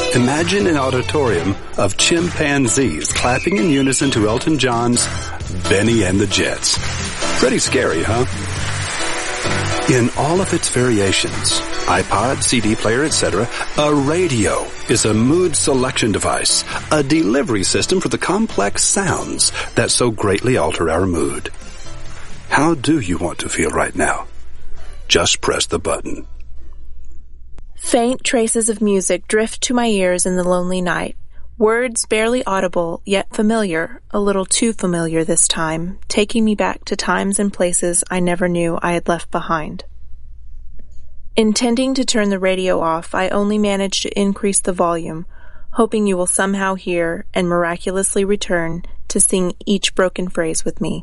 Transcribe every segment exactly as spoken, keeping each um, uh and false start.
Imagine an auditorium of chimpanzees clapping in unison to Elton John's Benny and the Jets. Pretty scary, huh? In all of its variations, iPod, C D player, et cetera, a radio is a mood selection device, a delivery system for the complex sounds that so greatly alter our mood. How do you want to feel right now? Just press the button. Faint traces of music drift to my ears in the lonely night. Words barely audible, yet familiar, a little too familiar this time, taking me back to times and places I never knew I had left behind. Intending to turn the radio off, I only managed to increase the volume, hoping you will somehow hear and miraculously return to sing each broken phrase with me.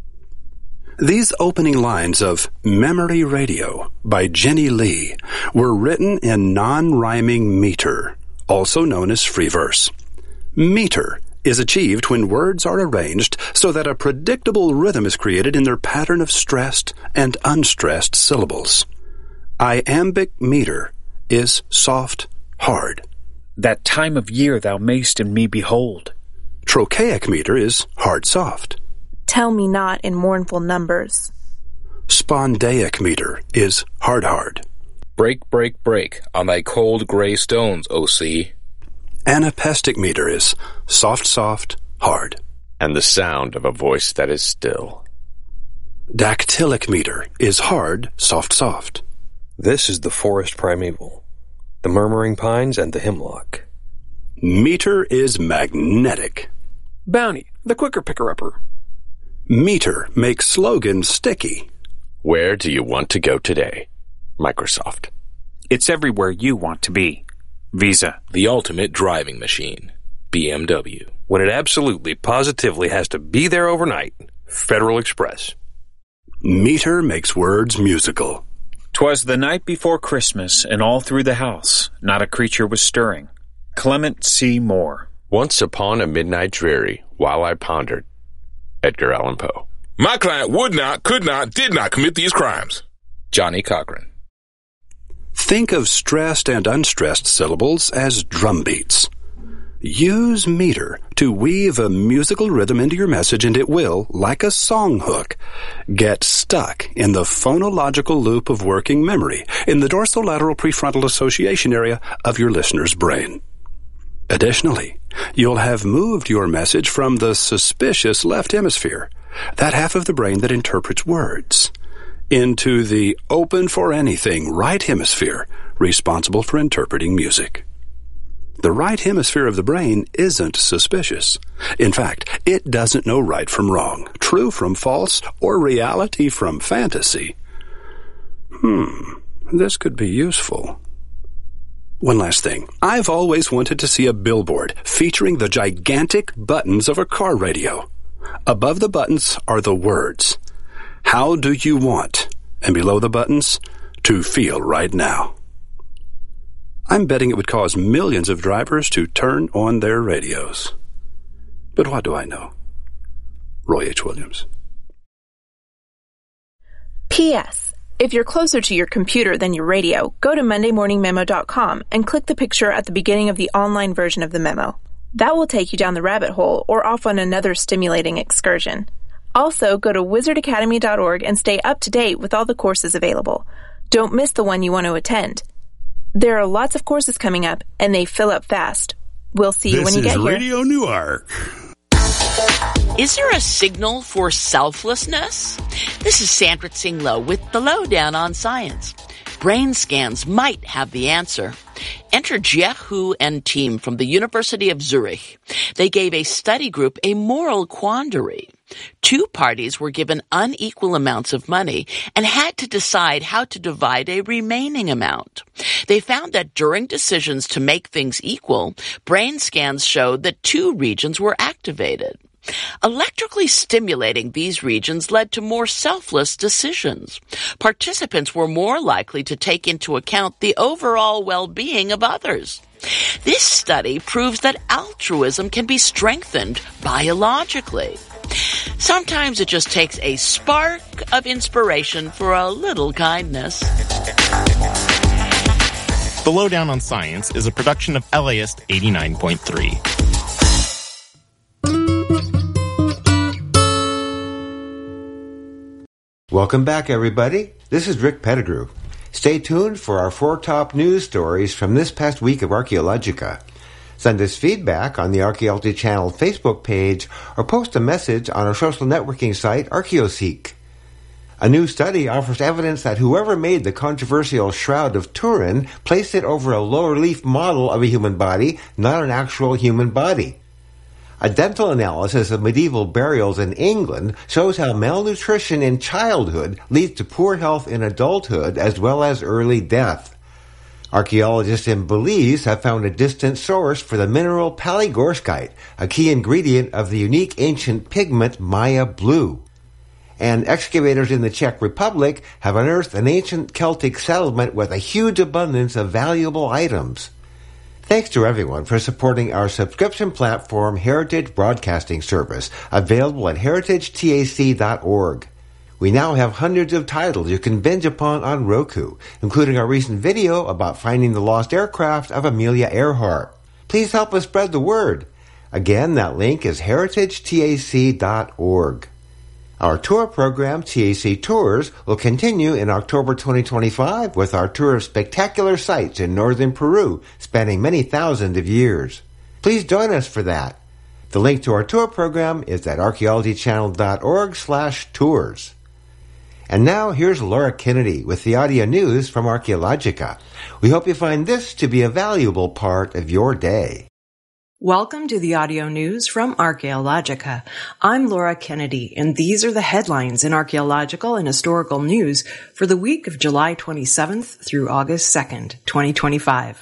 These opening lines of Memory Radio by Jenny Lee were written in non-rhyming meter, also known as free verse. Meter is achieved when words are arranged so that a predictable rhythm is created in their pattern of stressed and unstressed syllables. Iambic meter is soft, hard. That time of year thou mayst in me behold. Trochaic meter is hard, soft. Tell me not in mournful numbers. Spondaic meter is hard, hard. Break, break, break on thy cold gray stones, O sea. Anapestic meter is soft, soft, hard. And the sound of a voice that is still. Dactylic meter is hard, soft, soft. This is the forest primeval, the murmuring pines and the hemlock. Meter is magnetic. Bounty, the quicker picker-upper. Meter makes slogans sticky. Where do you want to go today? Microsoft. It's everywhere you want to be. Visa. The ultimate driving machine. B M W. When it absolutely, positively has to be there overnight. Federal Express. Meter makes words musical. 'Twas the night before Christmas, and all through the house not a creature was stirring. Clement C. Moore. Once upon a midnight dreary, while I pondered. Edgar Allan Poe. My client would not, could not, did not commit these crimes. Johnny Cochran. Think of stressed and unstressed syllables as drum beats. Use meter to weave a musical rhythm into your message, and it will, like a song hook, get stuck in the phonological loop of working memory in the dorsolateral prefrontal association area of your listener's brain. Additionally, you'll have moved your message from the suspicious left hemisphere, that half of the brain that interprets words, into the open for anything right hemisphere, responsible for interpreting music. The right hemisphere of the brain isn't suspicious. In fact, it doesn't know right from wrong, true from false, or reality from fantasy. Hmm, this could be useful. One last thing. I've always wanted to see a billboard featuring the gigantic buttons of a car radio. Above the buttons are the words, "How do you want?" And below the buttons, "To feel right now." I'm betting it would cause millions of drivers to turn on their radios. But what do I know? Roy H. Williams. P S. If you're closer to your computer than your radio, go to monday morning memo dot com and click the picture at the beginning of the online version of the memo. That will take you down the rabbit hole or off on another stimulating excursion. Also, go to wizard academy dot org and stay up to date with all the courses available. Don't miss the one you want to attend. There are lots of courses coming up, and they fill up fast. We'll see you this when you get here. This is Radio Newark. Is there a signal for selflessness? This is Sandra Tsinglow with the Lowdown on Science. Brain scans might have the answer. Enter Jie Hu and team from the University of Zurich. They gave a study group a moral quandary. Two parties were given unequal amounts of money and had to decide how to divide a remaining amount. They found that during decisions to make things equal, brain scans showed that two regions were activated. Electrically stimulating these regions led to more selfless decisions. Participants were more likely to take into account the overall well-being of others. This study proves that altruism can be strengthened biologically. Sometimes it just takes a spark of inspiration for a little kindness. The Lowdown on Science is a production of L A I S T eighty-nine point three. Welcome back, everybody. This is Rick Pettigrew. Stay tuned for our four top news stories from this past week of Archaeologica. Send us feedback on the Archaeology Channel Facebook page or post a message on our social networking site, ArchaeoSeek. A new study offers evidence that whoever made the controversial Shroud of Turin placed it over a low-relief model of a human body, not an actual human body. A dental analysis of medieval burials in England shows how malnutrition in childhood leads to poor health in adulthood as well as early death. Archaeologists in Belize have found a distant source for the mineral palygorskite, a key ingredient of the unique ancient pigment Maya blue. And excavators in the Czech Republic have unearthed an ancient Celtic settlement with a huge abundance of valuable items. Thanks to everyone for supporting our subscription platform, Heritage Broadcasting Service, available at heritage T A C dot org. We now have hundreds of titles you can binge upon on Roku, including our recent video about finding the lost aircraft of Amelia Earhart. Please help us spread the word. Again, that link is heritage T A C dot org. Our tour program, T A C Tours, will continue in October twenty twenty-five with our tour of spectacular sites in northern Peru, spanning many thousands of years. Please join us for that. The link to our tour program is at archaeology channel dot org slash tours. And now here's Laura Kennedy with the audio news from Archaeologica. We hope you find this to be a valuable part of your day. Welcome to the audio news from Archaeologica. I'm Laura Kennedy, and these are the headlines in archaeological and historical news for the week of July twenty-seventh through August second, twenty twenty-five.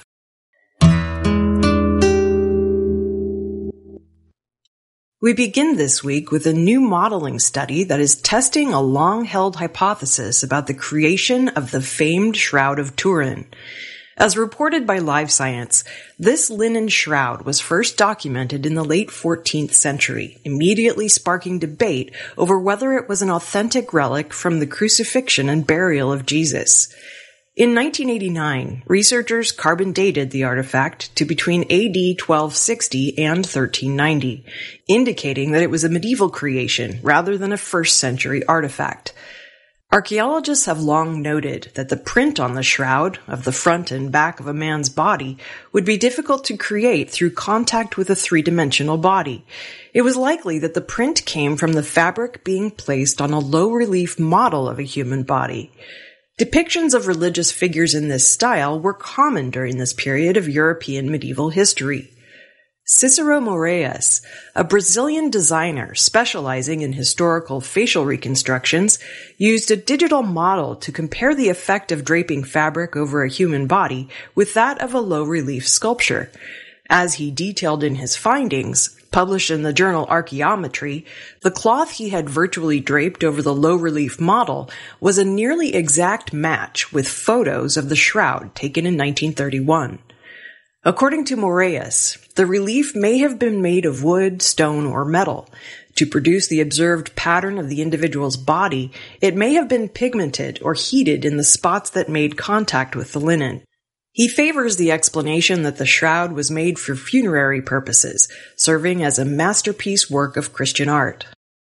We begin this week with a new modeling study that is testing a long-held hypothesis about the creation of the famed Shroud of Turin. As reported by Live Science, this linen shroud was first documented in the late fourteenth century, immediately sparking debate over whether it was an authentic relic from the crucifixion and burial of Jesus. In nineteen eighty-nine, researchers carbon dated the artifact to between A D twelve sixty and thirteen ninety, indicating that it was a medieval creation rather than a first century artifact. Archaeologists have long noted that the print on the shroud of the front and back of a man's body would be difficult to create through contact with a three-dimensional body. It was likely that the print came from the fabric being placed on a low-relief model of a human body. Depictions of religious figures in this style were common during this period of European medieval history. Cicero Moraes, a Brazilian designer specializing in historical facial reconstructions, used a digital model to compare the effect of draping fabric over a human body with that of a low-relief sculpture. As he detailed in his findings, published in the journal Archaeometry, the cloth he had virtually draped over the low-relief model was a nearly exact match with photos of the shroud taken in nineteen thirty-one. According to Moraes, the relief may have been made of wood, stone, or metal. To produce the observed pattern of the individual's body, it may have been pigmented or heated in the spots that made contact with the linen. He favors the explanation that the shroud was made for funerary purposes, serving as a masterpiece work of Christian art.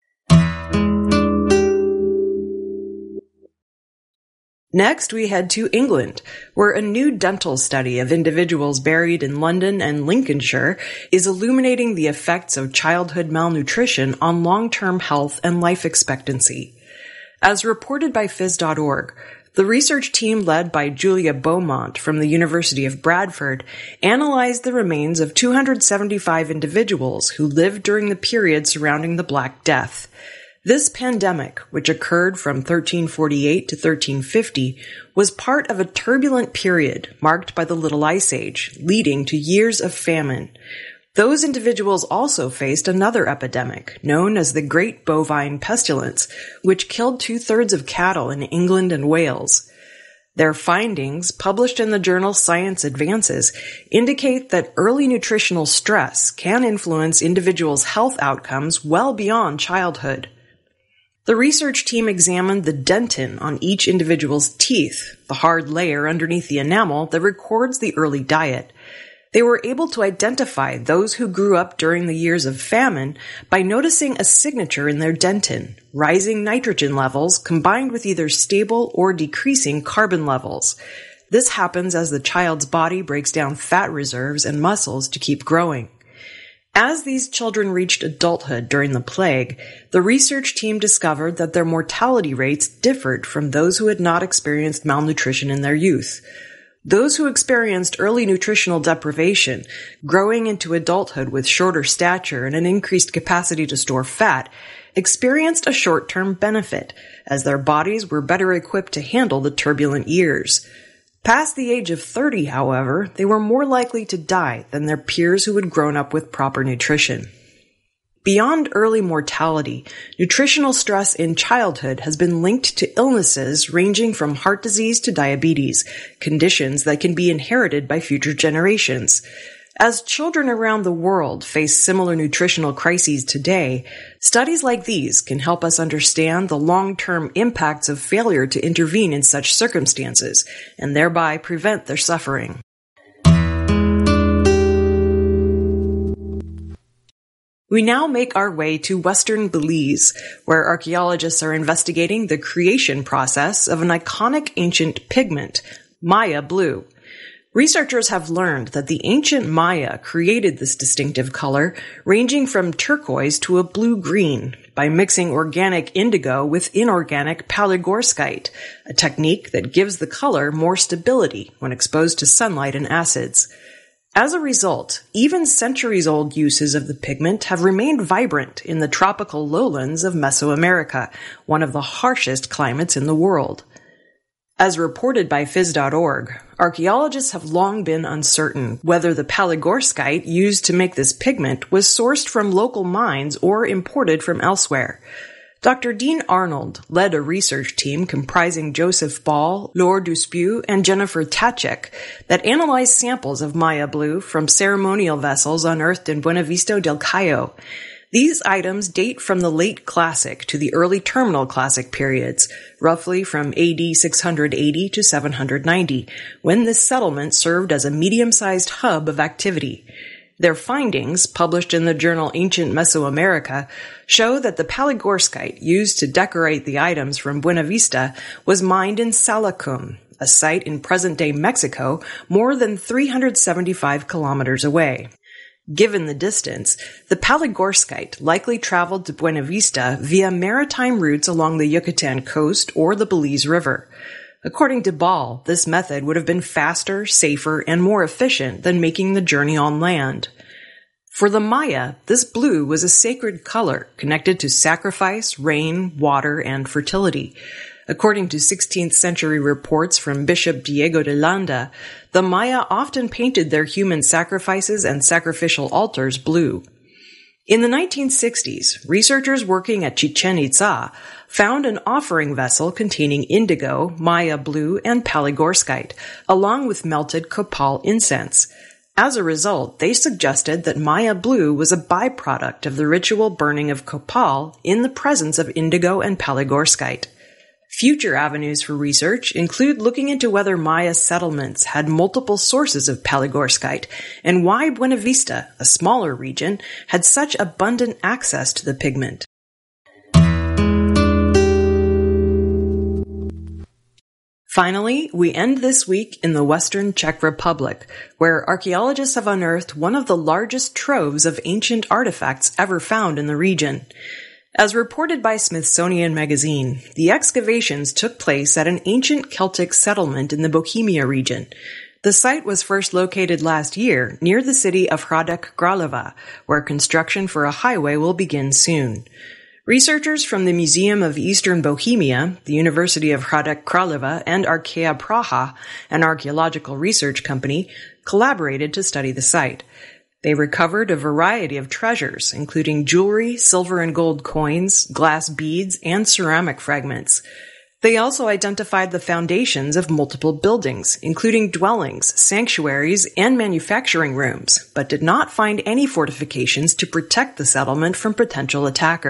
Next, we head to England, where a new dental study of individuals buried in London and Lincolnshire is illuminating the effects of childhood malnutrition on long-term health and life expectancy. As reported by phys dot org, the research team led by Julia Beaumont from the University of Bradford analyzed the remains of two hundred seventy-five individuals who lived during the period surrounding the Black Death. This pandemic, which occurred from thirteen forty-eight to thirteen fifty, was part of a turbulent period marked by the Little Ice Age, leading to years of famine. Those individuals also faced another epidemic, known as the Great Bovine Pestilence, which killed two-thirds of cattle in England and Wales. Their findings, published in the journal Science Advances, indicate that early nutritional stress can influence individuals' health outcomes well beyond childhood. The research team examined the dentin on each individual's teeth, the hard layer underneath the enamel that records the early diet. They were able to identify those who grew up during the years of famine by noticing a signature in their dentin, rising nitrogen levels combined with either stable or decreasing carbon levels. This happens as the child's body breaks down fat reserves and muscles to keep growing. As these children reached adulthood during the plague, the research team discovered that their mortality rates differed from those who had not experienced malnutrition in their youth. Those who experienced early nutritional deprivation, growing into adulthood with shorter stature and an increased capacity to store fat, experienced a short-term benefit, as their bodies were better equipped to handle the turbulent years. Past the age of thirty, however, they were more likely to die than their peers who had grown up with proper nutrition. Beyond early mortality, nutritional stress in childhood has been linked to illnesses ranging from heart disease to diabetes, conditions that can be inherited by future generations. As children around the world face similar nutritional crises today, studies like these can help us understand the long-term impacts of failure to intervene in such circumstances, and thereby prevent their suffering. We now make our way to western Belize, where archaeologists are investigating the creation process of an iconic ancient pigment, Maya blue. Researchers have learned that the ancient Maya created this distinctive color, ranging from turquoise to a blue-green, by mixing organic indigo with inorganic palygorskite, a technique that gives the color more stability when exposed to sunlight and acids. As a result, even centuries-old uses of the pigment have remained vibrant in the tropical lowlands of Mesoamerica, one of the harshest climates in the world. As reported by phys dot org, archaeologists have long been uncertain whether the palygorskite used to make this pigment was sourced from local mines or imported from elsewhere. Doctor Dean Arnold led a research team comprising Joseph Ball, Laure Duspieux, and Jennifer Tachek that analyzed samples of Maya blue from ceremonial vessels unearthed in Buenavista del Cayo. These items date from the late Classic to the early Terminal Classic periods, roughly from A D six hundred eighty to seven hundred ninety, when this settlement served as a medium-sized hub of activity. Their findings, published in the journal Ancient Mesoamerica, show that the palygorskite used to decorate the items from Buenavista was mined in Salacum, a site in present-day Mexico more than three hundred seventy-five kilometers away. Given the distance, the palygorskite likely traveled to Buenavista via maritime routes along the Yucatan coast or the Belize River. According to Ball, this method would have been faster, safer, and more efficient than making the journey on land. For the Maya, this blue was a sacred color connected to sacrifice, rain, water, and fertility. According to sixteenth century reports from Bishop Diego de Landa, the Maya often painted their human sacrifices and sacrificial altars blue. In the nineteen sixties, researchers working at Chichen Itza found an offering vessel containing indigo, Maya blue, and palygorskite, along with melted copal incense. As a result, they suggested that Maya blue was a byproduct of the ritual burning of copal in the presence of indigo and palygorskite. Future avenues for research include looking into whether Maya settlements had multiple sources of palygorskite and why Buenavista, a smaller region, had such abundant access to the pigment. Finally, we end this week in the Western Czech Republic, where archaeologists have unearthed one of the largest troves of ancient artifacts ever found in the region. As reported by Smithsonian Magazine, the excavations took place at an ancient Celtic settlement in the Bohemia region. The site was first located last year near the city of Hradec Králové, where construction for a highway will begin soon. Researchers from the Museum of Eastern Bohemia, the University of Hradec Králové, and Archaea Praha, an archaeological research company, collaborated to study the site. They recovered a variety of treasures, including jewelry, silver and gold coins, glass beads, and ceramic fragments. They also identified the foundations of multiple buildings, including dwellings, sanctuaries, and manufacturing rooms, but did not find any fortifications to protect the settlement from potential attackers.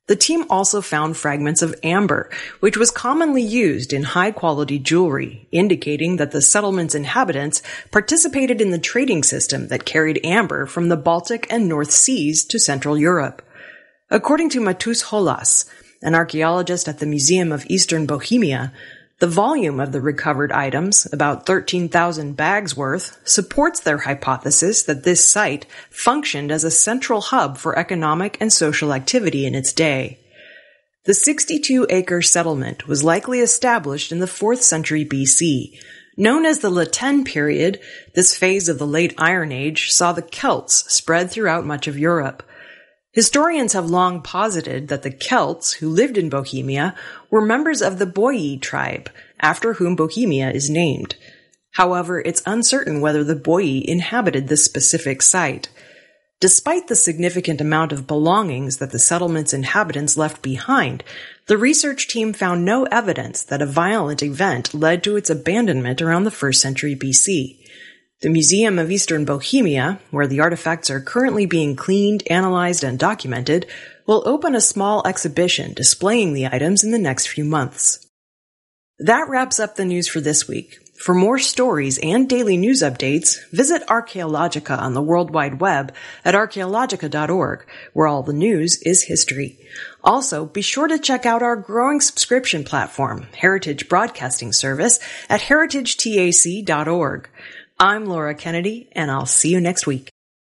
The team also found fragments of amber, which was commonly used in high-quality jewelry, indicating that the settlement's inhabitants participated in the trading system that carried amber from the Baltic and North Seas to Central Europe. According to Matus Holas, an archaeologist at the Museum of Eastern Bohemia, the volume of the recovered items, about thirteen thousand bags worth, supports their hypothesis that this site functioned as a central hub for economic and social activity in its day. The sixty-two acre settlement was likely established in the fourth century B C. Known as the La Tène period, this phase of the late Iron Age saw the Celts spread throughout much of Europe. Historians have long posited that the Celts, who lived in Bohemia, were members of the Boii tribe, after whom Bohemia is named. However, it's uncertain whether the Boii inhabited this specific site. Despite the significant amount of belongings that the settlement's inhabitants left behind, the research team found no evidence that a violent event led to its abandonment around the first century B C. The Museum of Eastern Bohemia, where the artifacts are currently being cleaned, analyzed, and documented, will open a small exhibition displaying the items in the next few months. That wraps up the news for this week. For more stories and daily news updates, visit Archaeologica on the World Wide Web at archaeologica dot org, where all the news is history. Also, be sure to check out our growing subscription platform, Heritage Broadcasting Service, at heritage tac dot org. I'm Laura Kennedy, and I'll see you next week.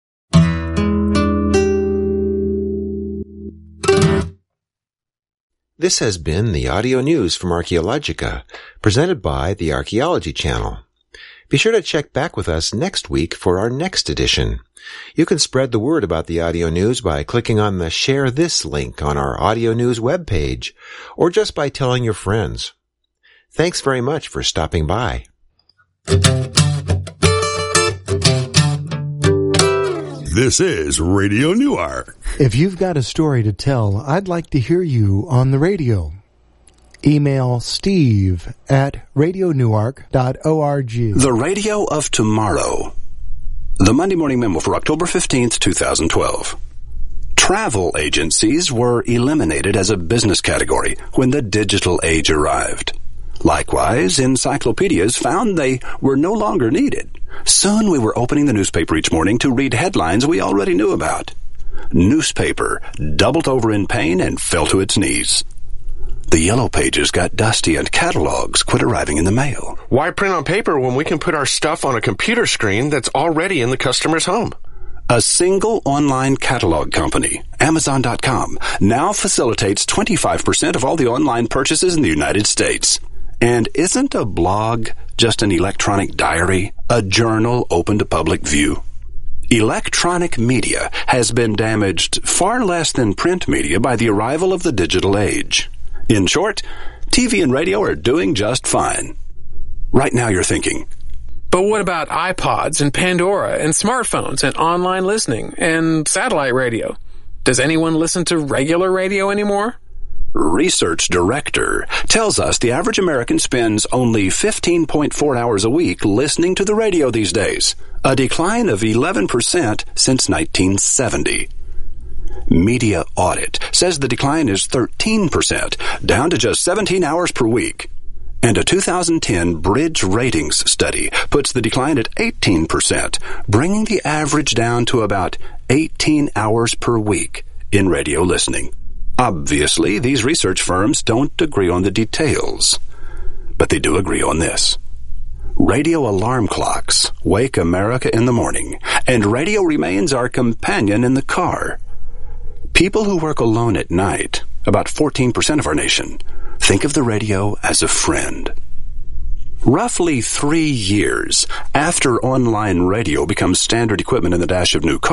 This has been the audio news from Archaeologica, presented by the Archaeology Channel. Be sure to check back with us next week for our next edition. You can spread the word about the audio news by clicking on the Share This link on our audio news webpage, or just by telling your friends. Thanks very much for stopping by. This is Radio Newark. If you've got a story to tell, I'd like to hear you on the radio. Email Steve at radio newark dot org. The Radio of Tomorrow. The Monday Morning Memo for October fifteenth, twenty twelve. Travel agencies were eliminated as a business category when the digital age arrived. Likewise, encyclopedias found they were no longer needed. Soon we were opening the newspaper each morning to read headlines we already knew about. Newspaper doubled over in pain and fell to its knees. The yellow pages got dusty and catalogs quit arriving in the mail. Why print on paper when we can put our stuff on a computer screen that's already in the customer's home? A single online catalog company, Amazon dot com, now facilitates twenty-five percent of all the online purchases in the United States. And isn't a blog just an electronic diary, a journal open to public view? Electronic media has been damaged far less than print media by the arrival of the digital age. In short, T V and radio are doing just fine. Right now you're thinking, but what about iPods and Pandora and smartphones and online listening and satellite radio? Does anyone listen to regular radio anymore? Research Director tells us the average American spends only fifteen point four hours a week listening to the radio these days, a decline of eleven percent since nineteen seventy. Media Audit says the decline is thirteen percent, down to just seventeen hours per week. And a two thousand ten Bridge Ratings study puts the decline at eighteen percent, bringing the average down to about eighteen hours per week in radio listening. Obviously, these research firms don't agree on the details, but they do agree on this. Radio alarm clocks wake America in the morning, and radio remains our companion in the car. People who work alone at night, about fourteen percent of our nation, think of the radio as a friend. Roughly three years after online radio becomes standard equipment in the dash of new cars,